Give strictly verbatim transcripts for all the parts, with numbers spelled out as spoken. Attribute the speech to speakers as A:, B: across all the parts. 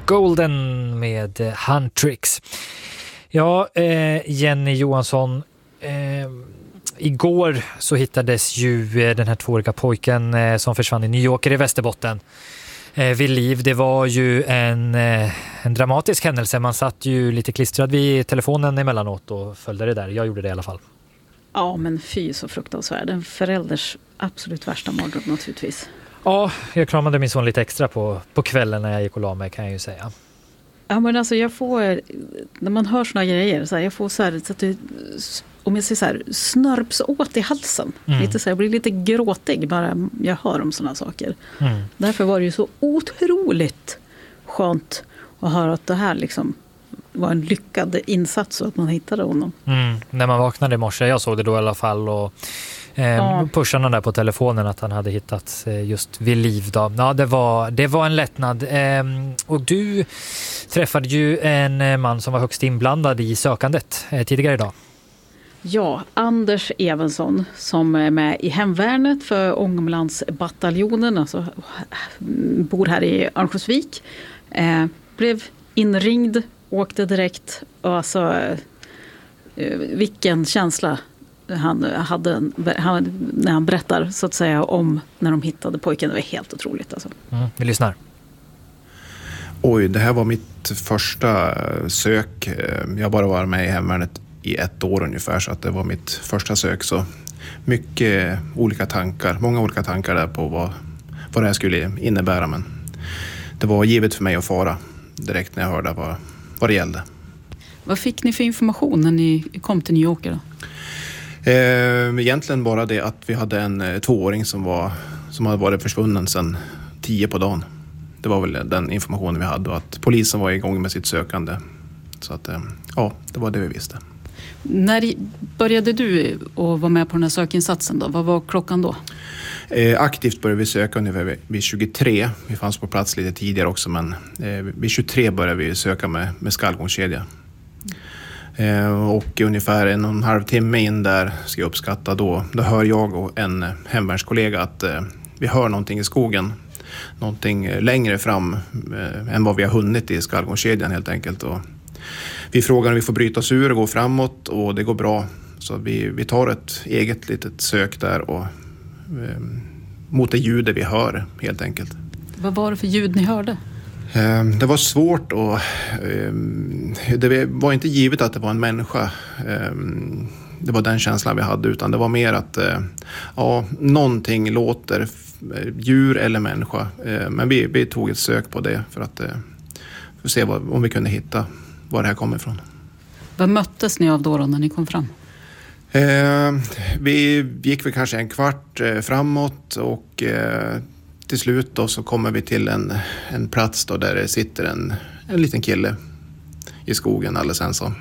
A: Golden med Huntrix. Ja, eh, Jenny Johansson, eh, igår så hittades ju eh, den här tvååriga pojken eh, som försvann i New York i Västerbotten eh, vid liv. Det var ju en, eh, en dramatisk händelse. Man satt ju lite klistrad vid telefonen emellanåt och följde det där. Jag gjorde det i alla fall.
B: Ja, men fy så fruktansvärd. En förälders absolut värsta mardröm naturligtvis.
A: Ja, jag kramade min son lite extra på, på kvällen när jag gick och la mig, kan jag ju säga.
B: Ja, men alltså jag får, när man hör såna grejer, så här, jag får så här, så att det, om jag säger så här, snörps åt i halsen. Mm. Lite så här, jag blir lite gråtig bara jag hör om såna saker. Mm. Därför var det ju så otroligt skönt att höra att det här liksom var en lyckad insats och att man hittade honom.
A: Mm. När man vaknade i morse, jag såg det då i alla fall, och eh, ja. pushade där på telefonen att han hade hittats eh, just vid liv då. Ja, det var, det var en lättnad. Eh, och du träffade ju en man som var högst inblandad i sökandet eh, tidigare idag.
B: Ja, Anders Evensson som är med i hemvärnet för Ångermanlandsbataljonen, alltså bor här i Örnsköldsvik. Eh, blev inringd, åkte direkt, och alltså eh, vilken känsla han hade han, när han berättar så att säga om när de hittade pojken. Det var helt otroligt alltså.
A: Mm, vi lyssnar.
C: Oj, det här var mitt första sök. Jag bara var med i hemvärnet i ett år ungefär, så att det var mitt första sök. Så mycket olika tankar, många olika tankar där på vad, vad det här skulle innebära. Men det var givet för mig att fara direkt när jag hörde vad, vad det gällde.
B: Vad fick ni för information när ni kom till New York då?
C: Eh, egentligen bara det att vi hade en eh, tvååring som, var, som hade varit försvunnen sedan tio på dagen. Det var väl den informationen vi hade, och att polisen var igång med sitt sökande. Så att, eh, ja, det var det vi visste.
B: När började du att vara med på den här sökinsatsen då? Vad var klockan då?
C: Eh, aktivt började vi söka ungefär vid tjugotre. Vi fanns på plats lite tidigare också, men eh, vid tjugotre började vi söka med, med skallgångskedja. Eh, och ungefär en och en halv timme in där, ska jag uppskatta, då, då hör jag och en hemvärnskollega att eh, vi hör någonting i skogen. Någonting längre fram eh, än vad vi har hunnit i skallgångskedjan helt enkelt. Och vi frågar om vi får bryta oss ur och gå framåt, och det går bra. Så vi, vi tar ett eget litet sök där och eh, mot det ljudet vi hör helt enkelt.
B: Vad var det för ljud ni hörde?
C: Eh, det var svårt, och eh, det var inte givet att det var en människa. Eh, det var den känslan vi hade, utan det var mer att eh, ja, någonting låter, djur eller människa. Eh, men vi, vi tog ett sök på det för att, eh, för att se vad, om vi kunde hitta var det här kommer ifrån.
B: Vad möttes ni av då, då när ni kom fram?
C: Eh, vi gick väl kanske en kvart eh, framåt, och eh, till slut då så kommer vi till en, en plats då där det sitter en, en liten kille i skogen alldeles ensam.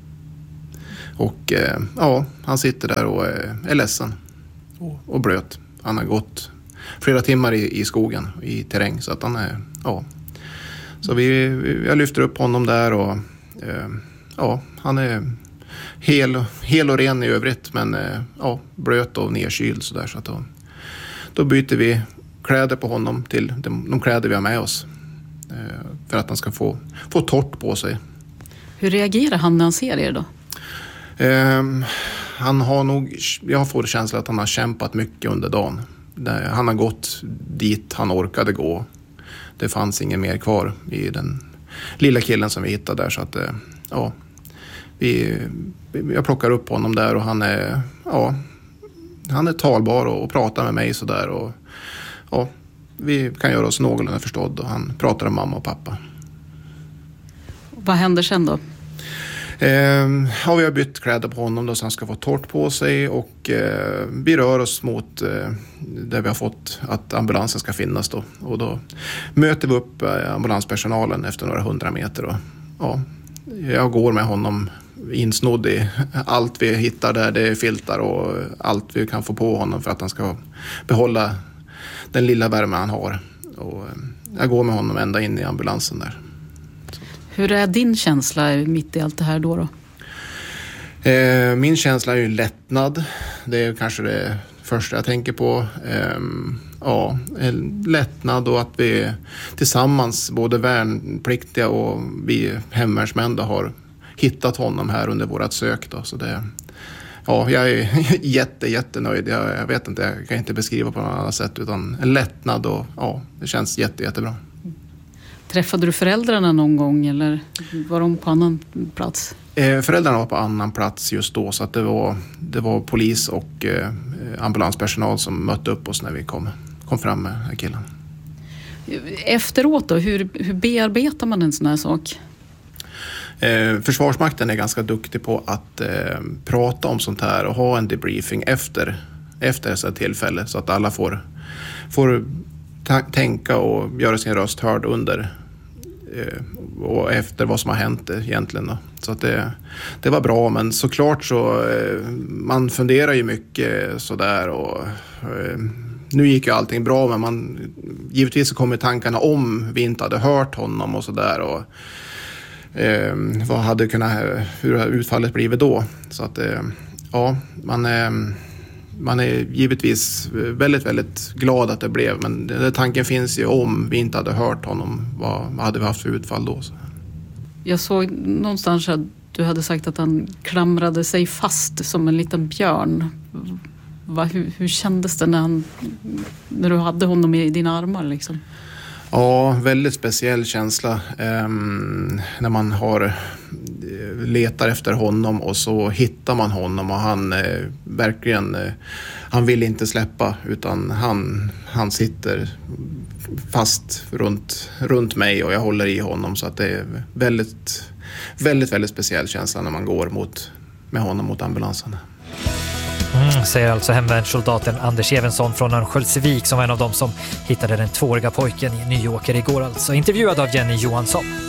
C: Och eh, ja, han sitter där och eh, är ledsen och, och blöt. Han har gått flera timmar i, i skogen, i terräng, så att han är, ja. Så vi, vi, jag lyfter upp honom där, och eh, ja, han är hel, hel och ren i övrigt, men eh, ja, blöt och nedkyld så där, så att då, då byter vi kläder på honom till de, de kläder vi har med oss, eh, för att han ska få, få torrt på sig.
B: Hur reagerar han när han ser er då?
C: Eh, han har nog, jag får känslan att han har kämpat mycket under dagen. Han har gått dit han orkade gå. Det fanns ingen mer kvar i den lilla killen som vi hittade där, så att ja, vi, jag plockar upp honom där, och han är, ja, han är talbar och, och pratar med mig så där, och ja, vi kan göra oss någorlunda förstådd, och han pratar om mamma och pappa.
B: Vad händer sen då?
C: Eh, ja, vi har bytt kläder på honom då, så han ska få torrt på sig, och eh, vi rör oss mot eh, där vi har fått att ambulansen ska finnas då, och då möter vi upp eh, ambulanspersonalen efter några hundra meter, och ja, jag går med honom insnodd i allt vi hittar där, det är filtar och allt vi kan få på honom för att han ska behålla den lilla värme han har, och eh, jag går med honom ända in i ambulansen där.
B: Hur är din känsla mitt i allt det här då? då?
C: Eh, min känsla är ju lättnad. Det är kanske det första jag tänker på. Eh, ja, en lättnad och att vi tillsammans, både värnpliktiga och vi hemvärnsmän, har hittat honom här under vårat sök. Då. Så det, ja, jag är jätte, jättenöjd. Jag, jag vet inte, jag kan inte beskriva på något annat sätt, utan en lättnad och ja, det känns jätte, jättebra.
B: Träffade du föräldrarna någon gång eller var de på annan plats?
C: Eh, föräldrarna var på annan plats just då, så att det var, det var polis och eh, ambulanspersonal som mötte upp oss när vi kom, kom fram med killen.
B: Efteråt då, hur, hur bearbetar man en sån här sak?
C: Eh, Försvarsmakten är ganska duktig på att eh, prata om sånt här och ha en debriefing efter, efter dessa tillfälle, så att alla får, får ta- tänka och göra sin röst hörd under eh, och efter vad som har hänt egentligen. Då. Så att det, det var bra, men såklart så eh, man funderar ju mycket sådär och eh, nu gick ju allting bra, men man, givetvis så kommer tankarna om vi inte hade hört honom och sådär och Eh, vad hade kunnat, hur har utfallet blivit då? Så att eh, ja, man är, man är givetvis väldigt, väldigt glad att det blev, men den tanken finns ju om vi inte hade hört honom, vad, vad hade vi haft för utfall då? Så.
B: Jag såg någonstans att du hade sagt att han klamrade sig fast som en liten björn. Va, hur, hur kändes det när, han, när du hade honom i dina armar liksom?
C: Ja, väldigt speciell känsla eh, när man har letar efter honom och så hittar man honom och han eh, verkligen eh, han vill inte släppa, utan han, han sitter fast runt, runt mig och jag håller i honom, så att det är väldigt, väldigt, väldigt speciell känsla när man går mot, med honom mot ambulansen.
A: Mm, säger alltså hemvärnssoldaten Anders Evensson från Örnsköldsvik, som var en av dem som hittade den tvååriga pojken i Nyåker igår, alltså intervjuad av Jenny Johansson.